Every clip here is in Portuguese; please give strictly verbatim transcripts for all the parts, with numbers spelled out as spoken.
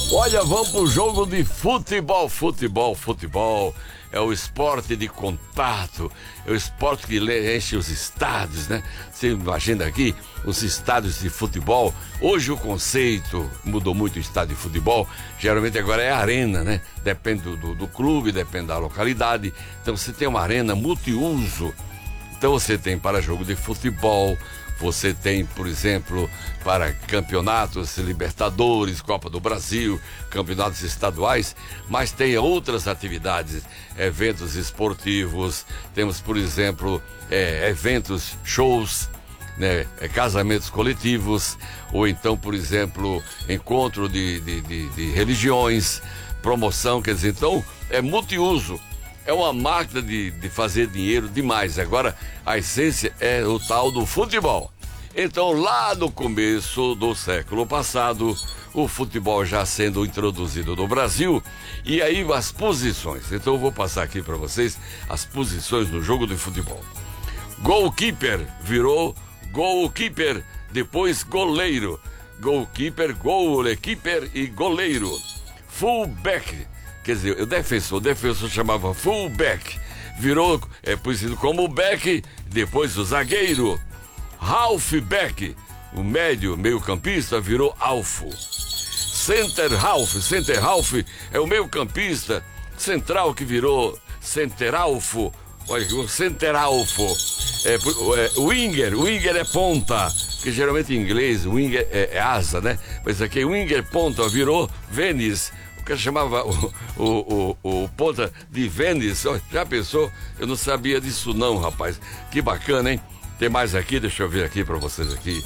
Olha, vamos pro jogo de futebol, futebol, futebol. É o esporte de contato, é o esporte que enche os estádios, né? Você imagina aqui, os estádios de futebol. Hoje o conceito mudou muito, o estádio de futebol. Geralmente agora é arena, né? Depende do, do, do clube, depende da localidade. Então você tem uma arena multiuso. Então você tem para jogo de futebol, você tem, por exemplo, para campeonatos, Libertadores, Copa do Brasil, campeonatos estaduais, mas tem outras atividades, eventos esportivos, temos, por exemplo, é, eventos, shows, né, é, casamentos coletivos, ou então, por exemplo, encontro de, de, de, de religiões, promoção, quer dizer, então é multiuso. É uma máquina de, de fazer dinheiro demais. Agora, a essência é o tal do futebol. Então, lá no começo do século passado, o futebol já sendo introduzido no Brasil, e aí as posições. Então, eu vou passar aqui para vocês as posições do jogo de futebol. Goalkeeper virou goalkeeper, depois goleiro. Goalkeeper, goalkeeper e goleiro. Fullback. Quer dizer, o defensor, o defensor chamava fullback, virou, é conhecido como back, depois o zagueiro. Halfback, o médio, meio campista, virou alfo. Center half, center half é o meio campista, central que virou centeralfo, olha, o centeralfo. É, é, winger, winger é ponta, que geralmente em inglês, winger é, é asa, né? Mas aqui winger ponta virou Vênice. Que chamava o, o, o, o ponta de Vênice. Já pensou? Eu não sabia disso não, rapaz. Que bacana, hein? Tem mais aqui, deixa eu ver aqui para vocês aqui.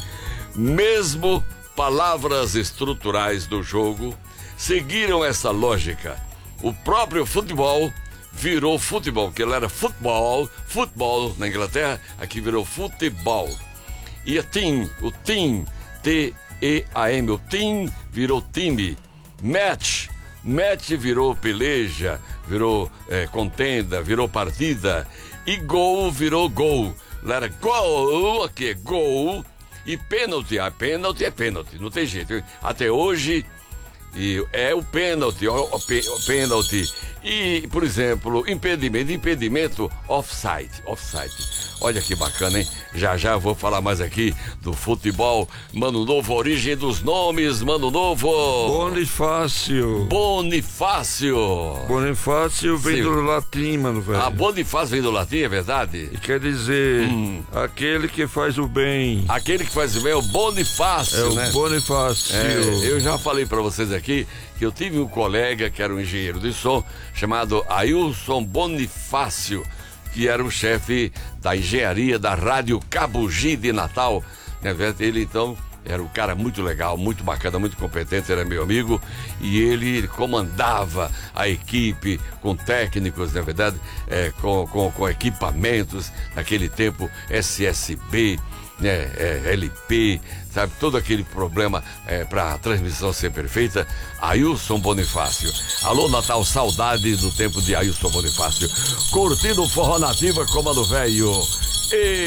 Mesmo palavras estruturais do jogo seguiram essa lógica. O próprio futebol virou futebol, que ele era futebol, futebol na Inglaterra, aqui virou futebol. E a team, o team, T E A M, o team virou time. Match, match virou peleja, virou é, contenda, virou partida. E gol virou gol. Lá era gol, aqui é gol. E pênalti, a pênalti é pênalti, não tem jeito. Até hoje e é o pênalti, o, o, o pênalti. E, por exemplo, impedimento, impedimento, offside, offside. Olha que bacana, hein? Já já vou falar mais aqui do futebol. Mano Novo, origem dos nomes, Mano Novo. Bonifácio. Bonifácio. Bonifácio vem Sim. do latim, mano, velho. Ah, Bonifácio vem do latim, é verdade? E quer dizer, hum. aquele que faz o bem. Aquele que faz o bem é o Bonifácio, é né? É o Bonifácio. É, eu já falei pra vocês aqui que eu tive um colega que era um engenheiro de som chamado Ailson Bonifácio, que era o chefe da engenharia da Rádio Cabugi de Natal. Ele, então, era um cara muito legal, muito bacana, muito competente, era meu amigo, e ele comandava a equipe com técnicos, na verdade, é, com, com, com equipamentos, naquele tempo, S S B, né, é, L P, sabe, todo aquele problema é, para a transmissão ser perfeita. Ailson Bonifácio. Alô, Natal, saudade do tempo de Ailson Bonifácio. Curtindo o forró nativa como a do velho. E...